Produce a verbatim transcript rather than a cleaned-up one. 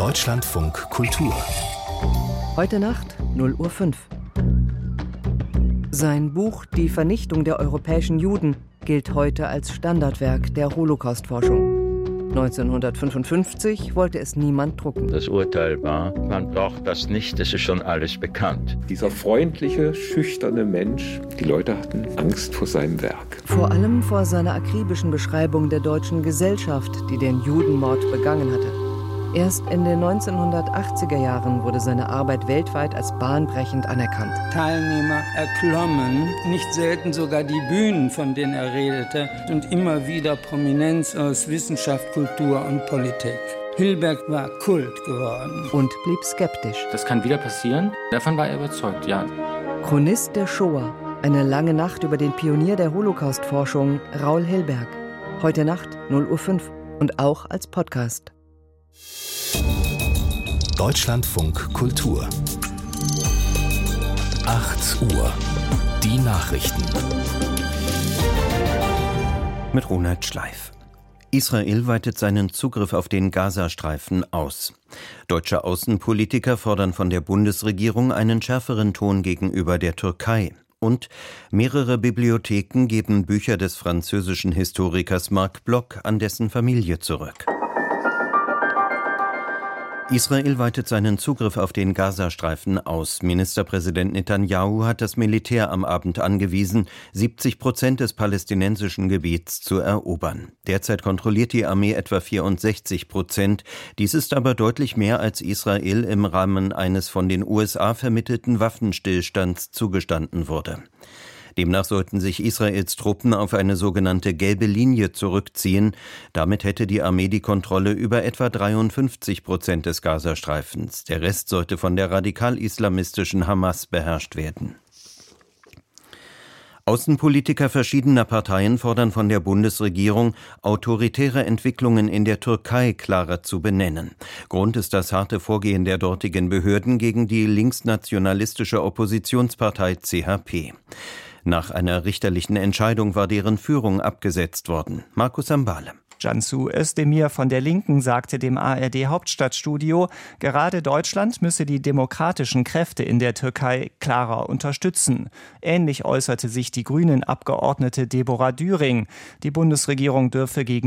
Deutschlandfunk Kultur. Heute Nacht, null Uhr fünf. Sein Buch »Die Vernichtung der europäischen Juden« gilt heute als Standardwerk der Holocaust-Forschung. neunzehnhundertfünfundfünfzig wollte es niemand drucken. Das Urteil war, man braucht das nicht, es ist schon alles bekannt. Dieser freundliche, schüchterne Mensch, die Leute hatten Angst vor seinem Werk. Vor allem vor seiner akribischen Beschreibung der deutschen Gesellschaft, die den Judenmord begangen hatte. Erst in den neunzehnhundertachtziger Jahren wurde seine Arbeit weltweit als bahnbrechend anerkannt. Teilnehmer erklommen, nicht selten sogar die Bühnen, von denen er redete, und immer wieder Prominenz aus Wissenschaft, Kultur und Politik. Hilberg war Kult geworden. Und blieb skeptisch. Das kann wieder passieren. Davon war er überzeugt, ja. Chronist der Shoah. Eine lange Nacht über den Pionier der Holocaust-Forschung, Raoul Hilberg. Heute Nacht, null Uhr fünf. Und auch als Podcast. Deutschlandfunk Kultur. acht Uhr. Die Nachrichten. Mit Ronald Schleif. Israel weitet seinen Zugriff auf den Gazastreifen aus. Deutsche Außenpolitiker fordern von der Bundesregierung einen schärferen Ton gegenüber der Türkei. Und mehrere Bibliotheken geben Bücher des französischen Historikers Marc Bloch an dessen Familie zurück. Israel weitet seinen Zugriff auf den Gazastreifen aus. Ministerpräsident Netanyahu hat das Militär am Abend angewiesen, siebzig Prozent des palästinensischen Gebiets zu erobern. Derzeit kontrolliert die Armee etwa vierundsechzig Prozent. Dies ist aber deutlich mehr, als Israel im Rahmen eines von den U S A vermittelten Waffenstillstands zugestanden wurde. Demnach sollten sich Israels Truppen auf eine sogenannte gelbe Linie zurückziehen. Damit hätte die Armee die Kontrolle über etwa dreiundfünfzig Prozent des Gazastreifens. Der Rest sollte von der radikal-islamistischen Hamas beherrscht werden. Außenpolitiker verschiedener Parteien fordern von der Bundesregierung, autoritäre Entwicklungen in der Türkei klarer zu benennen. Grund ist das harte Vorgehen der dortigen Behörden gegen die linksnationalistische Oppositionspartei C H P. Nach einer richterlichen Entscheidung war deren Führung abgesetzt worden. Markus Ambale. Cansu Özdemir von der Linken sagte dem A R D-Hauptstadtstudio, gerade Deutschland müsse die demokratischen Kräfte in der Türkei klarer unterstützen. Ähnlich äußerte sich die Grünen-Abgeordnete Deborah Düring. Die Bundesregierung dürfe gegen